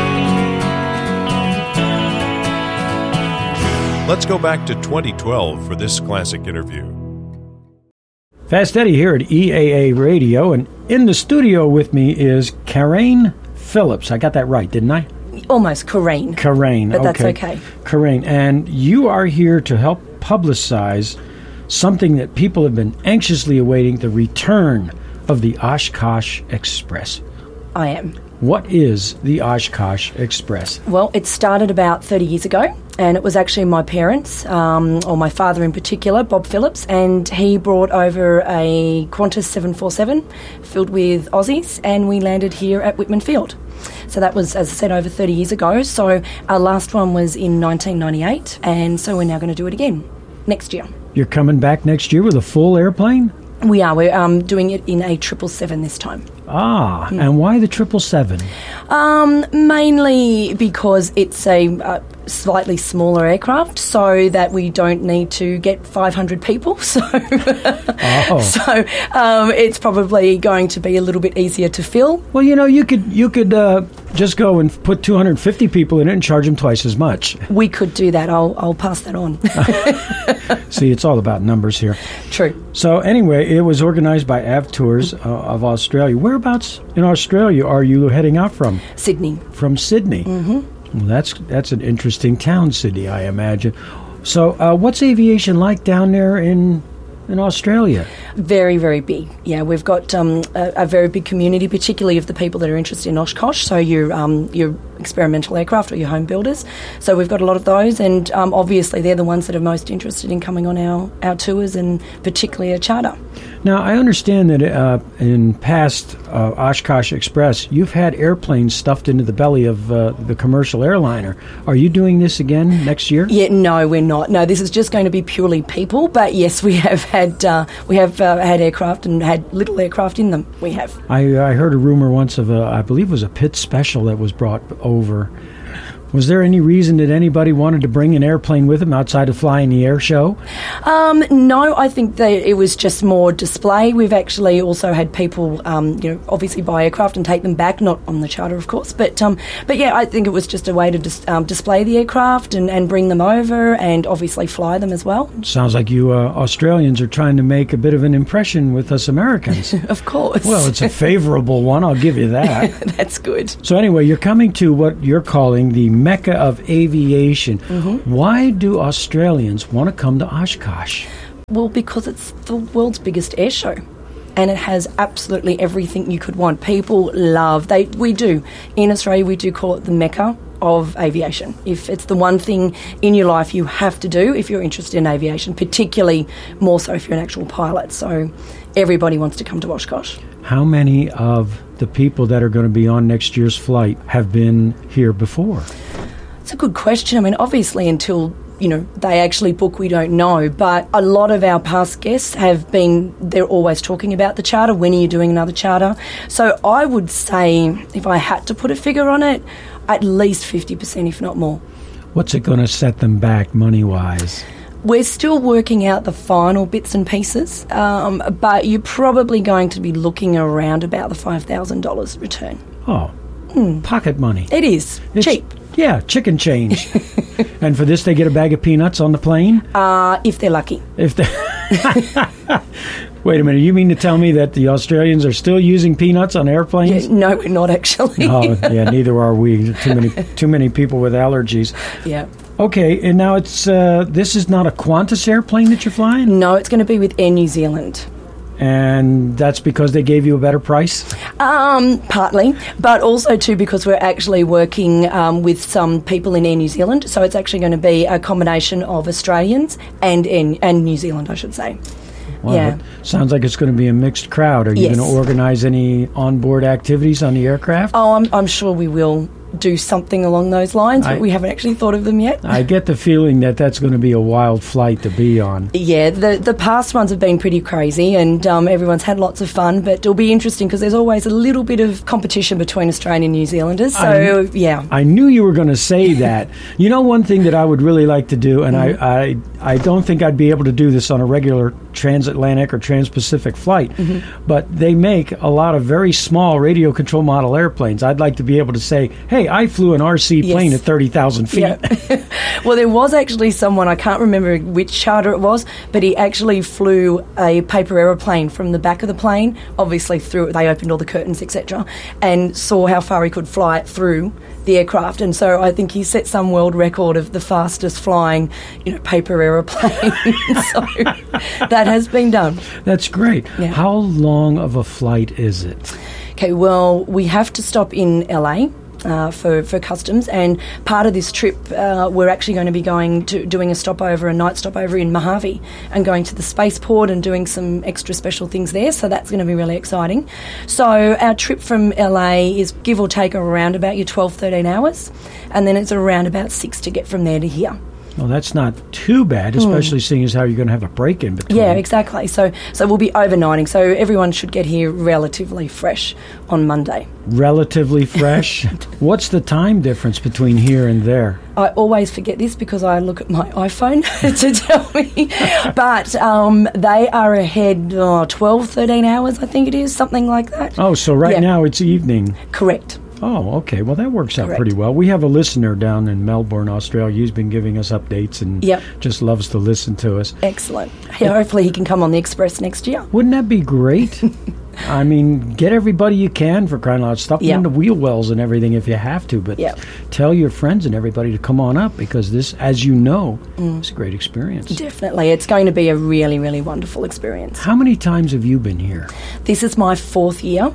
Let's go back to twenty twelve for this classic interview. Fast Eddie here at E A A Radio, and in the studio with me is Karain Phillips. I got that right, didn't I? Almost, Karain. Karain, but okay. that's okay. Karain, and you are here to help publicize something that people have been anxiously awaiting, the return of the Oshkosh Express. I am. What is the Oshkosh Express? Well, it started about thirty years ago, and it was actually my parents, um, or my father in particular, Bob Phillips, and he brought over a Qantas seven forty-seven filled with Aussies, and we landed here at Whitman Field. So that was, as I said, over thirty years ago. So our last one was in nineteen ninety-eight, and so we're now going to do it again next year. You're coming back next year with a full airplane? We are. We're um, doing it in a triple seven this time. Ah, mm. And why the triple seven? Um, mainly because it's a uh, slightly smaller aircraft, so that we don't need to get five hundred people. So, oh. so um, it's probably going to be a little bit easier to fill. Well, you know, you could you could uh, just go and put two hundred fifty people in it and charge them twice as much. We could do that. I'll I'll pass that on. See, it's all about numbers here. True. So anyway, it was organized by A V Tours uh, of Australia. Whereabouts in Australia are you heading out from? Sydney. From Sydney. Mm-hmm. Well, that's that's an interesting town, Sydney, I imagine. So, uh, what's aviation like down there in in Australia? Very, very big. Yeah, we've got um, a, a very big community, particularly of the people that are interested in Oshkosh. So your um, your experimental aircraft or your home builders. So we've got a lot of those, and um, obviously they're the ones that are most interested in coming on our, our tours, and particularly a charter. Now, I understand that uh, in past uh, Oshkosh Express, you've had airplanes stuffed into the belly of uh, the commercial airliner. Are you doing this again next year? Yeah, no, we're not. No, this is just going to be purely people. But yes, we have had uh, we have uh, had aircraft and had little aircraft in them. We have. I, I heard a rumor once of a, I believe it was a Pitt Special that was brought over Was there any reason that anybody wanted to bring an airplane with them outside of flying the air show? Um, no, I think that it was just more display. We've actually also had people, um, you know, obviously buy aircraft and take them back, not on the charter, of course, but um, but yeah, I think it was just a way to dis- um, display the aircraft and, and bring them over and obviously fly them as well. Sounds like you uh, Australians are trying to make a bit of an impression with us Americans. Of course. Well, it's a favorable one, I'll give you that. That's good. So anyway, you're coming to what you're calling the Mecca of aviation. Mm-hmm. Why do Australians want to come to Oshkosh? Well, because it's the world's biggest air show. And it has absolutely everything you could want. People love, they we do. In Australia, we do call it the Mecca of aviation. If it's the one thing in your life you have to do if you're interested in aviation, particularly more so if you're an actual pilot. So everybody wants to come to Oshkosh. How many of the people that are going to be on next year's flight have been here before? It's a good question. I mean, obviously until, you know, they actually book, we don't know. But a lot of our past guests have been, they're always talking about the charter. When are you doing another charter? So I would say, if I had to put a figure on it, at least fifty percent, if not more. What's it going to set them back money-wise? We're still working out the final bits and pieces, um, but you're probably going to be looking around about the five thousand dollars return. Oh, mm. Pocket money. It is. It's, cheap. Yeah, chicken change. And for this, they get a bag of peanuts on the plane? Uh, if they're lucky. If they... Wait a minute, you mean to tell me that the Australians are still using peanuts on airplanes? Yeah, no, we're not actually. Oh, yeah, neither are we. Too many, too many people with allergies. Yeah. Okay, and now it's uh, this is not a Qantas airplane that you're flying? No, it's going to be with Air New Zealand. And that's because they gave you a better price? Um, partly, but also too because we're actually working um, with some people in Air New Zealand. So it's actually going to be a combination of Australians and and, and New Zealand, I should say. Wow, yeah. Sounds like it's going to be a mixed crowd. Are you Yes. going to organize any onboard activities on the aircraft? Oh, I'm, I'm sure we will do something along those lines, but I- we haven't actually thought of them yet. I get the feeling that that's going to be a wild flight to be on. Yeah, the the past ones have been pretty crazy, and um, everyone's had lots of fun. But it'll be interesting because there's always a little bit of competition between Australian and New Zealanders. So I- yeah, I knew you were going to say that. You know, one thing that I would really like to do, and Mm-hmm. I, I I don't think I'd be able to do this on a regular transatlantic or trans-Pacific flight, Mm-hmm. but they make a lot of very small radio control model airplanes. I'd like to be able to say, hey, I flew an R C plane Yes. at thirty thousand feet. Yeah. Well, there was actually someone, I can't remember which charter it was, but he actually flew a paper aeroplane from the back of the plane, obviously through, they opened all the curtains, et cetera, and saw how far he could fly it through the aircraft. And so I think he set some world record of the fastest flying, you know, paper aeroplane. So that has been done. That's great. Yeah. How long of a flight is it? Okay, well, we have to stop in L A. Uh, for, for customs, and part of this trip uh, we're actually going to be going to doing a stopover, a night stopover in Mojave, and going to the spaceport and doing some extra special things there, so that's going to be really exciting. So our trip from L A is give or take around about your twelve, thirteen hours, and then it's around about six to get from there to here. Well, that's not too bad, especially seeing as how you're going to have a break in between. Yeah, exactly. So so we'll be overnighting, so everyone should get here relatively fresh on Monday. Relatively fresh. What's the time difference between here and there? I always forget this because I look at my iPhone to tell me. But um, they are ahead oh, twelve, thirteen hours, I think it is, something like that. Oh, so right Yeah. now it's evening. Correct. Oh, okay. Well, that works out Correct. pretty well. We have a listener down in Melbourne, Australia. He's been giving us updates and Yep. just loves to listen to us. Excellent. Yeah, hopefully he can come on the Express next year. Wouldn't that be great? I mean, get everybody you can for crying out loud. Stuff them Yeah. into wheel wells and everything if you have to. But Yeah. tell your friends and everybody to come on up because this, as you know, Mm. is a great experience. Definitely. It's going to be a really, really wonderful experience. How many times have you been here? This is my fourth year,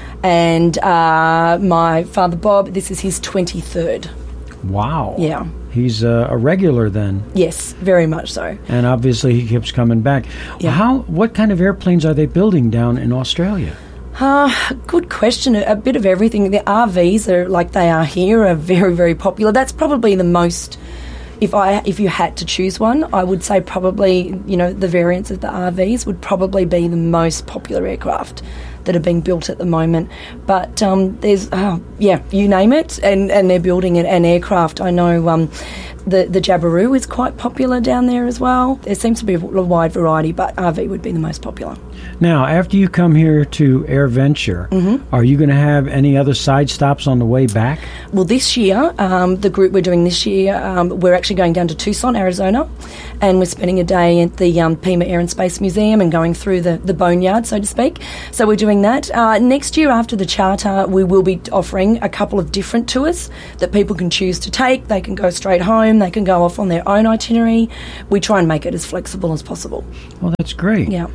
and uh, my father Bob, this is his twenty-third. Wow. Yeah. He's uh, a regular then. Yes, very much so. And obviously he keeps coming back. Yeah. How? What kind of airplanes are they building down in Australia? Uh, good question. A, a bit of everything. The R Vs are like they are here are very, very popular. That's probably the most. If I if you had to choose one, I would say probably you know the variants of the R Vs would probably be the most popular aircraft that are being built at the moment. But um, there's, oh, yeah, you name it, and, and they're building an, an aircraft. I know um, the, the Jabiru is quite popular down there as well. There seems to be a wide variety, but R V would be the most popular. Now, after you come here to AirVenture, mm-hmm. are you going to have any other side stops on the way back? Well, this year, um, the group we're doing this year, um, we're actually going down to Tucson, Arizona, and we're spending a day at the um, Pima Air and Space Museum and going through the, the boneyard, so to speak. So we're doing that. Uh, next year, after the charter, we will be offering a couple of different tours that people can choose to take. They can go straight home. They can go off on their own itinerary. We try and make it as flexible as possible. Well, that's great. Yeah.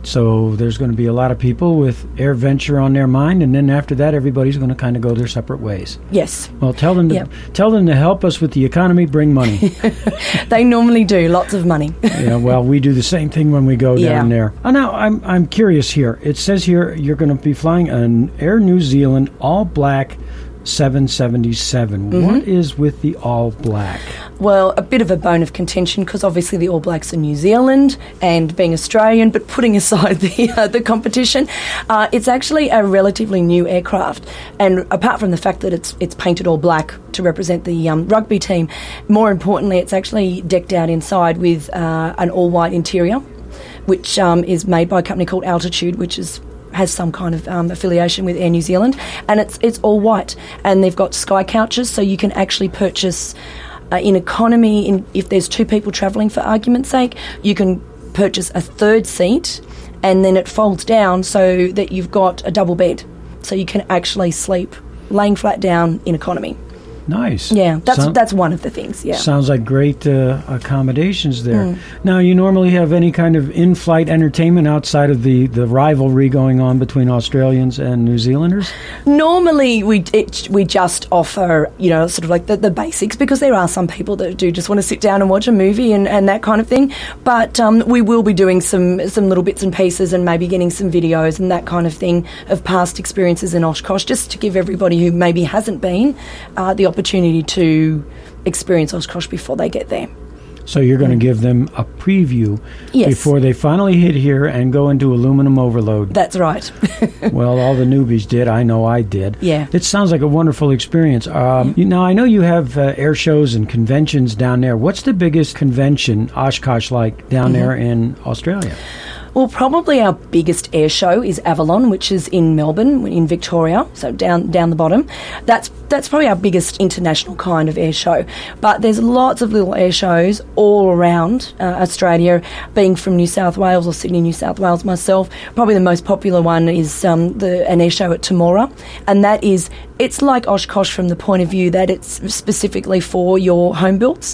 So there's going to be a lot of people with AirVenture on their mind, and then after that, everybody's going to kind of go their separate ways. Yes. Well, tell them to yep. tell them to help us with the economy, bring money. They normally do, lots of money. Yeah. Well, we do the same thing when we go yeah. down there. Oh, now I'm I'm curious here. It says here you're going to be flying an Air New Zealand all black seven seventy-seven. Mm-hmm. What is with the all black? Well, a bit of a bone of contention because obviously the All Blacks are New Zealand and being Australian, but putting aside the uh, the competition, uh, it's actually a relatively new aircraft. And apart from the fact that it's it's painted all black to represent the um, rugby team, more importantly, it's actually decked out inside with uh, an all white interior, which um, is made by a company called Altitude, which is has some kind of um, affiliation with Air New Zealand, and it's it's all white, and they've got sky couches, so you can actually purchase uh, in economy. In, if there's two people travelling, for argument's sake, you can purchase a third seat, and then it folds down so that you've got a double bed, so you can actually sleep laying flat down in economy. Nice. Yeah, that's Sound, that's one of the things, yeah. Sounds like great uh, accommodations there. Mm. Now, you normally have any kind of in-flight entertainment outside of the, the rivalry going on between Australians and New Zealanders? Normally, we it, we just offer, you know, sort of like the, the basics, because there are some people that do just want to sit down and watch a movie and, and that kind of thing. But um, we will be doing some, some little bits and pieces and maybe getting some videos and that kind of thing of past experiences in Oshkosh, just to give everybody who maybe hasn't been uh, the opportunity to experience Oshkosh before they get there. So you're going to give them a preview yes. before they finally hit here and go into aluminum overload. That's right. Well, all the newbies did. I know I did. Yeah. It sounds like a wonderful experience. Um, you, now, I know you have uh, air shows and conventions down there. What's the biggest convention Oshkosh like down mm-hmm. there in Australia? Well, probably our biggest air show is Avalon, which is in Melbourne, in Victoria, so down down the bottom. That's that's probably our biggest international kind of air show. But there's lots of little air shows all around uh, Australia, being from New South Wales or Sydney, New South Wales myself. Probably the most popular one is um, the an air show at Temora, and that is, it's like Oshkosh from the point of view that it's specifically for your home builds.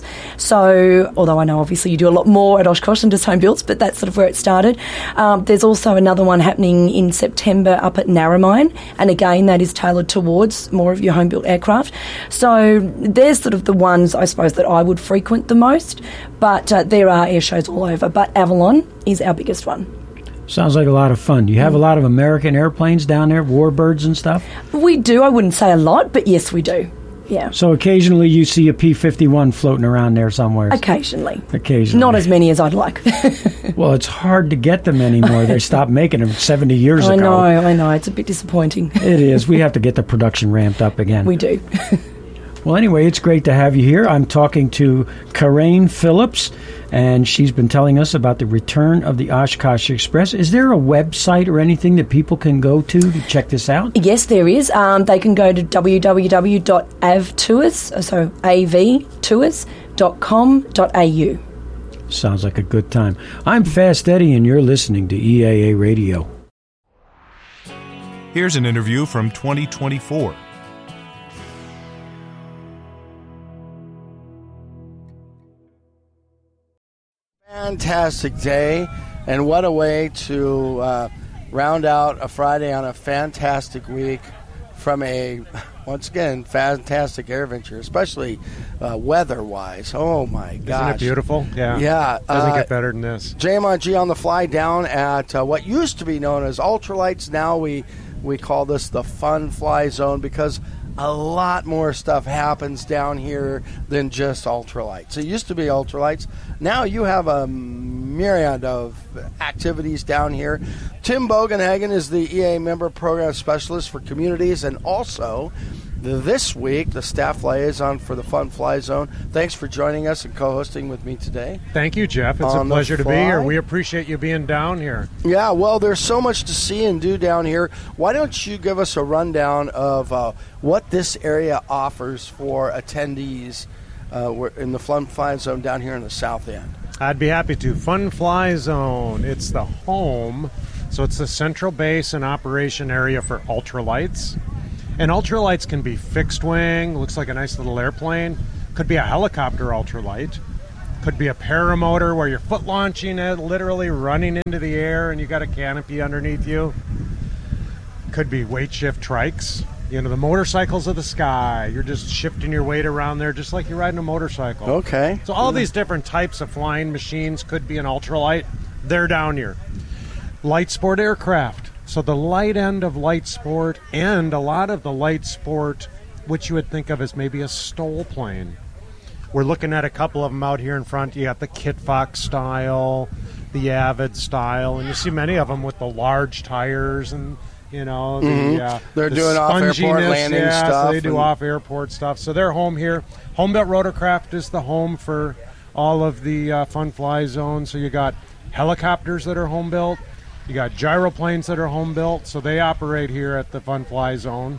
So, although I know obviously you do a lot more at Oshkosh than just home builds, but that's sort of where it started. Um, there's also another one happening in September up at Narromine, and again that is tailored towards more of your home built aircraft. So there's sort of the ones I suppose that I would frequent the most, but uh, there are air shows all over, but Avalon is our biggest one. Sounds like a lot of fun. Do you have a lot of American airplanes down there, warbirds and stuff? We do. I wouldn't say a lot, but yes, we do. Yeah. So occasionally you see a P fifty-one floating around there somewhere. Occasionally. Occasionally. Not as many as I'd like. Well, it's hard to get them anymore. They stopped making them seventy years I ago. I know, I know. It's a bit disappointing. It is. We have to get the production ramped up again. We do. Well, anyway, it's great to have you here. I'm talking to Karain Phillips, and she's been telling us about the return of the Oshkosh Express. Is there a website or anything that people can go to to check this out? Yes, there is. Um, they can go to w w w dot a v tours, so A V tours dot com dot a u. Sounds like a good time. I'm Fast Eddie, and you're listening to E A A Radio. Here's an interview from twenty twenty-four. Fantastic day, and what a way to uh, round out a Friday on a fantastic week from a, once again, fantastic AirVenture, especially uh, weather-wise. Oh, my gosh. Isn't it beautiful? Yeah. Yeah. Doesn't uh, get better than this. J M on G on the fly down at uh, what used to be known as Ultralights. Now we, we call this the Fun Fly Zone because a lot more stuff happens down here than just ultralights. It used to be ultralights. Now you have a myriad of activities down here. Tim Bogenhagen is the E A Member Program Specialist for Communities, and also this week, the staff liaison for the Fun Fly Zone. Thanks for joining us and co-hosting with me today. Thank you, Jeff. It's a pleasure to be here. We appreciate you being down here. Yeah, well, there's so much to see and do down here. Why don't you give us a rundown of uh, what this area offers for attendees uh, in the Fun Fly Zone down here in the South End? I'd be happy to. Fun Fly Zone. It's the home, so it's the central base and operation area for ultralights. And ultralights can be fixed wing, looks like a nice little airplane. Could be a helicopter ultralight. Could be a paramotor where you're foot launching it, literally running into the air and you got a canopy underneath you. Could be weight shift trikes. You know, the motorcycles of the sky. You're just shifting your weight around there just like you're riding a motorcycle. Okay. So all these different types of flying machines could be an ultralight. They're down here. Light sport aircraft. So the light end of light sport and a lot of the light sport, which you would think of as maybe a STOL plane. We're looking at a couple of them out here in front. You got the Kit Fox style, the Avid style, and you see many of them with the large tires and, you know, the, mm-hmm. uh, they're the doing off-airport landing yeah, stuff. So they do off-airport stuff. So they're home here. Homebuilt Rotorcraft is the home for all of the uh, Fun Fly Zone. So you got helicopters that are home built. You got gyroplanes that are home built, so they operate here at the Fun Fly Zone.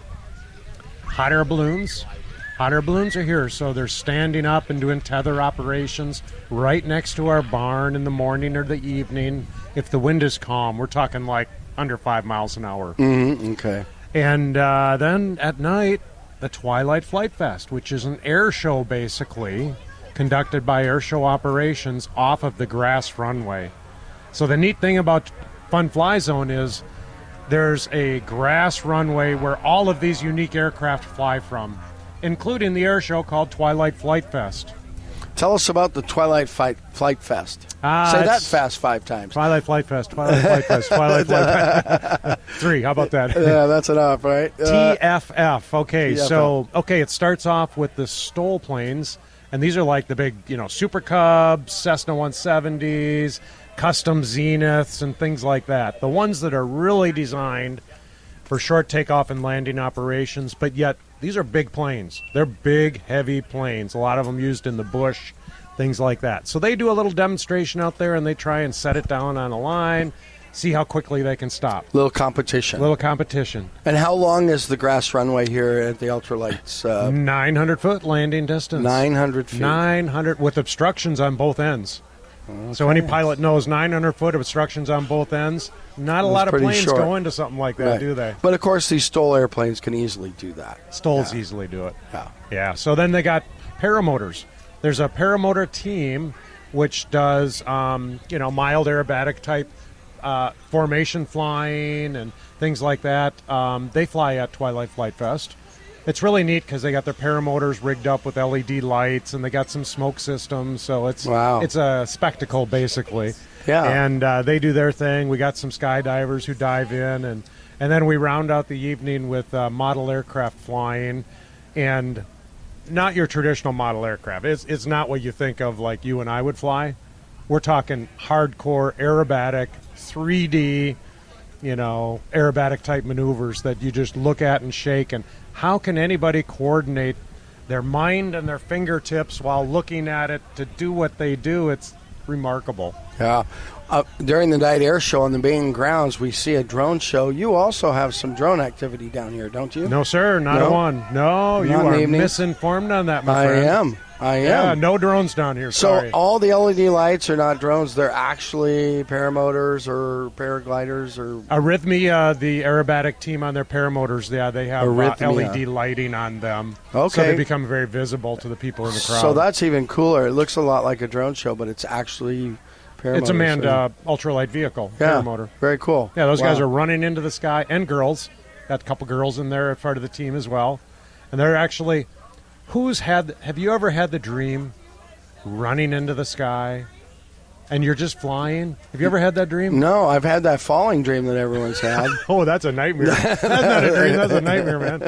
Hot air balloons. Hot air balloons are here, so they're standing up and doing tether operations right next to our barn in the morning or the evening. If the wind is calm, we're talking like under five miles an hour. Mm-hmm. Okay. And uh, then at night, the Twilight Flight Fest, which is an air show basically, conducted by Air Show Operations off of the grass runway. So the neat thing about Fun Fly Zone is there's a grass runway where all of these unique aircraft fly from, including the air show called Twilight Flight Fest. Tell us about the Twilight Fight Flight Fest. Uh, Say that fast five times. Twilight Flight Fest, Twilight Flight Fest, Twilight Flight Fest. Three, how about that? Yeah, that's enough, right? Uh, T F F. Okay, T F F. so, okay, it starts off with the STOL planes, and these are like the big, you know, Super Cubs, Cessna one seventies, custom Zeniths and things like that. The ones that are really designed for short takeoff and landing operations, but yet these are big planes. They're big, heavy planes. A lot of them used in the bush, things like that. So they do a little demonstration out there and they try and set it down on a line, see how quickly they can stop. Little competition. Little competition. And how long is the grass runway here at the Ultralights? Uh, nine hundred foot landing distance. nine hundred feet. nine hundred with obstructions on both ends. Okay. So any pilot knows nine hundred foot obstructions on both ends. Not a That's lot of pretty planes short. go into something like that, Right. do they? But of course, these STOL airplanes can easily do that. Stoles Yeah. easily do it. Yeah. Yeah. So then they got paramotors. There's a paramotor team which does, um, you know, mild aerobatic type uh, formation flying and things like that. Um, they fly at Twilight Flight Fest. It's really neat because they got their paramotors rigged up with L E D lights and they got some smoke systems. So it's Wow. it's a spectacle basically. Yeah. And uh, they do their thing. We got some skydivers who dive in, and and then we round out the evening with uh, model aircraft flying, and not your traditional model aircraft. It's it's not what you think of like you and I would fly. We're talking hardcore aerobatic, three D, you know, aerobatic type maneuvers that you just look at and shake. And how can anybody coordinate their mind and their fingertips while looking at it to do what they do? It's remarkable. Yeah. Uh, during the night air show on the main grounds, we see a drone show. You also have some drone activity down here, don't you? No, sir, not No? a one. No, you Not in are the evening? misinformed on that, my I friend. am. I am. Yeah, no drones down here. So Sorry. all the L E D lights are not drones. They're actually paramotors or paragliders or... Arrhythmia, the aerobatic team on their paramotors, yeah, they have uh, Arrhythmia. L E D lighting on them. Okay. So they become very visible to the people in the crowd. So that's even cooler. It looks a lot like a drone show, but it's actually paramotors. It's a manned Yeah. uh, ultralight vehicle, Yeah, paramotor. very cool. Yeah, those Wow. guys are running into the sky, and girls. Got a couple girls in there, part of the team as well. And they're actually, who's had, have you ever had the dream running into the sky and you're just flying? Have you ever had that dream? No, I've had that falling dream that everyone's had. Oh, that's a nightmare. That's not a dream, that's a nightmare, man.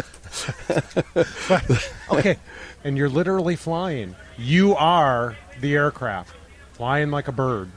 But, okay, and you're literally flying. You are the aircraft, flying like a bird.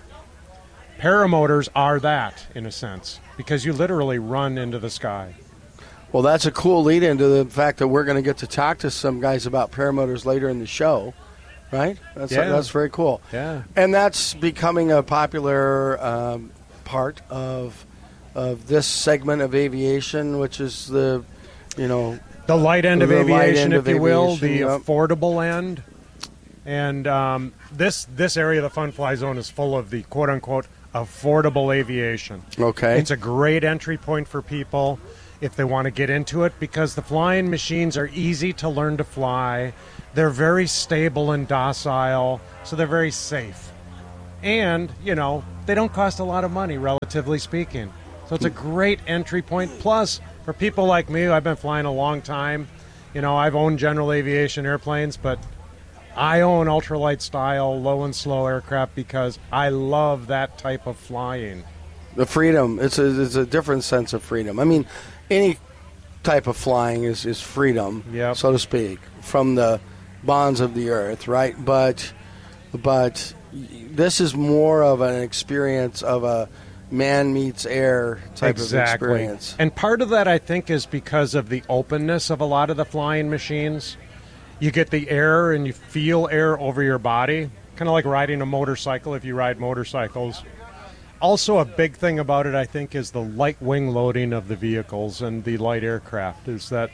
Paramotors are that, in a sense, because you literally run into the sky. Well, that's a cool lead into the fact that we're going to get to talk to some guys about paramotors later in the show, right? That's Yeah. that's very cool. Yeah. And that's becoming a popular um, part of of this segment of aviation, which is the, you know, The light end of the light aviation, end if of you will, aviation, the yep. affordable end. And um, this this area of the Fun Fly Zone is full of the quote-unquote affordable aviation. Okay. It's a great entry point for people if they want to get into it, because the flying machines are easy to learn to fly. They're very stable and docile, so they're very safe. And, you know, they don't cost a lot of money, relatively speaking. So it's a great entry point. Plus, for people like me, I've been flying a long time. You know, I've owned general aviation airplanes, but I own ultralight style, low and slow aircraft because I love that type of flying. The freedom. It's a, it's a different sense of freedom. I mean, any type of flying is, is freedom, Yep. so to speak, from the bonds of the earth, right? But but this is more of an experience of a man meets air type Exactly. of experience. And part of that, I think, is because of the openness of a lot of the flying machines. You get the air and you feel air over your body, kind of like riding a motorcycle if you ride motorcycles. Also, a big thing about it, I think, is the light wing loading of the vehicles and the light aircraft. Is that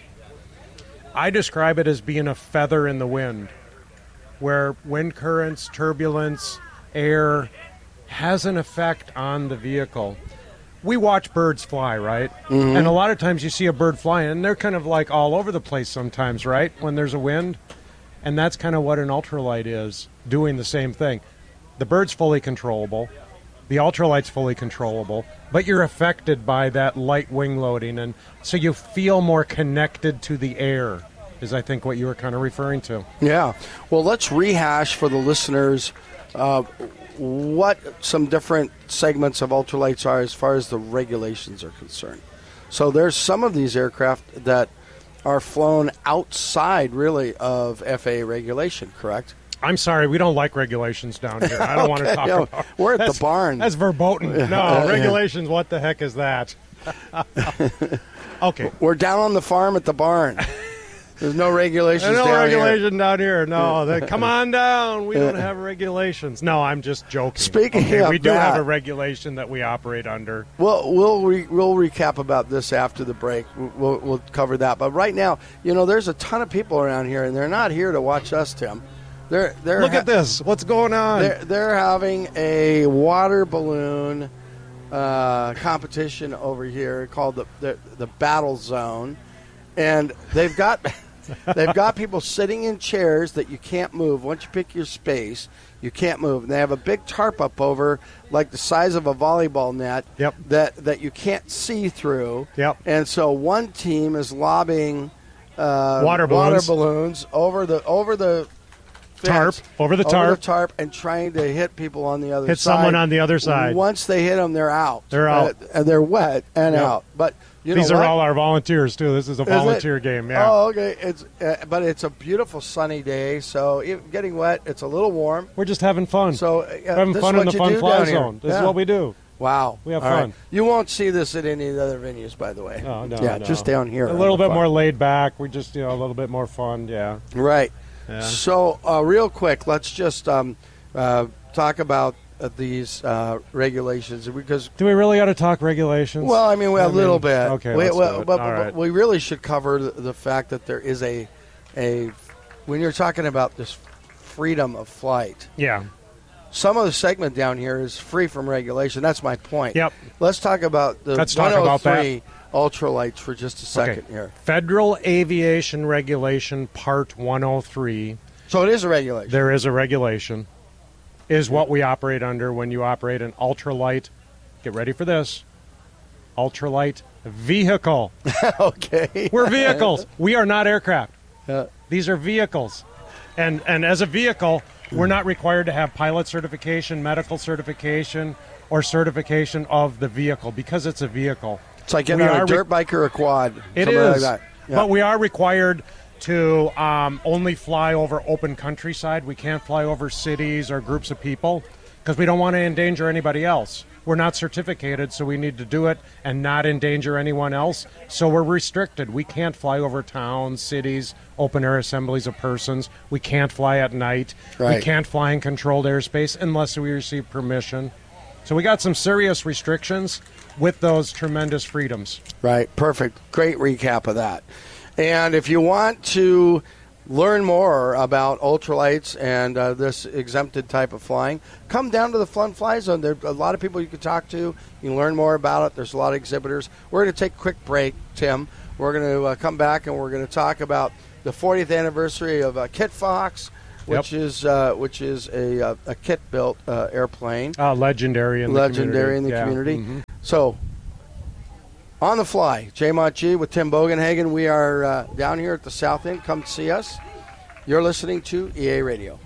I describe it as being a feather in the wind, where wind currents, turbulence, air has an effect on the vehicle. We watch birds fly, right? Mhm. And a lot of times you see a bird flying, and they're kind of like all over the place sometimes, right? When there's a wind. And that's kind of what an ultralight is, doing the same thing. The bird's fully controllable. The ultralight's fully controllable, but you're affected by that light wing loading, and so you feel more connected to the air, is I think what you were kind of referring to. Yeah. Well, let's rehash for the listeners uh, what some different segments of ultralights are as far as the regulations are concerned. So there's some of these aircraft that are flown outside, really, of F A A regulation, correct? I'm sorry, we don't like regulations down here. I don't want to Okay, talk yeah, about we're at the that's- barn. That's verboten. No, Yeah. regulations, what the heck is that? Okay. We're down on the farm at the barn. There's no regulations There's no down here. regulation down here. No, they, come on down. We don't have regulations. No, I'm just joking. Speaking okay, of we do that- have a regulation that we operate under. Well, we'll re- we'll recap about this after the break. We'll, we'll cover that. But right now, you know, there's a ton of people around here, and they're not here to watch us, Tim. They're they're Look ha- at this. What's going on? They're, they're having a water balloon uh, competition over here called the, the the Battle Zone, and they've got they've got people sitting in chairs that you can't move. Once you pick your space, you can't move. And they have a big tarp up over, like the size of a volleyball net. Yep. That that you can't see through. Yep. And so one team is lobbing uh, Water water balloons. balloons over the over the Tarp, fence, over the over tarp. the tarp, and trying to hit people on the other Hit side. someone on the other side. Once they hit them, they're out. They're out. Uh, and they're wet and Yep. out. But you These know are what? all our volunteers, too. This is a Is it? volunteer game, yeah. Oh, okay. It's uh, but it's a beautiful sunny day, so it, getting wet. It's a little warm. We're just having fun. So uh, We're having this fun is in what the you Fun do Fly down here. Zone. This Yeah. is what we do. Wow, We have All fun. right. You won't see this at any of the other venues, by the way. No, no, yeah, no. just down here. A on little the bit farm. more laid back. We just, you know, a little bit more fun, yeah. Right. Yeah. So, uh, real quick, let's just um, uh, talk about uh, these uh, regulations because. Do we really ought to talk regulations? Well, I mean, we, a I mean, little bit. okay, we, let's well, do it. But, All but right. we really should cover the, the fact that there is a, a, when you're talking about this freedom of flight. Yeah. Some of the segment down here is free from regulation. That's my point. Yep. Let's talk about the Let's talk about that. one oh three ultralights for just a second Okay. here. Federal Aviation Regulation Part one oh three. So it is a regulation. There is a regulation. Is what we operate under when you operate an ultralight. Get ready for this. Ultralight vehicle. Okay. We're vehicles. We are not aircraft. Yeah. These are vehicles. And and as a vehicle, we're not required to have pilot certification, medical certification, or certification of the vehicle because it's a vehicle. It's like getting We on are a re- dirt bike or a quad. It something is. Like that. Yeah. But we are required to um, only fly over open countryside. We can't fly over cities or groups of people because we don't want to endanger anybody else. We're not certificated, so we need to do it and not endanger anyone else. So we're restricted. We can't fly over towns, cities, open-air assemblies of persons. We can't fly at night. Right. We can't fly in controlled airspace unless we receive permission. So we got some serious restrictions with those tremendous freedoms. Right. Perfect. Great recap of that. And if you want to learn more about ultralights and uh, this exempted type of flying, come down to the Fun Fly Zone. There are a lot of people you can talk to. You can learn more about it. There's a lot of exhibitors. We're going to take a quick break, Tim. We're going to uh, come back and we're going to talk about the fortieth anniversary of uh, Kit Fox, which yep. is uh, which is a, uh, a Kit-built uh, airplane. Uh, legendary in legendary the community. in the yeah. community. Mm-hmm. So, on the fly, J Mont G with Tim Bogenhagen. We are uh, down here at the South End. Come see us. You're listening to E A Radio.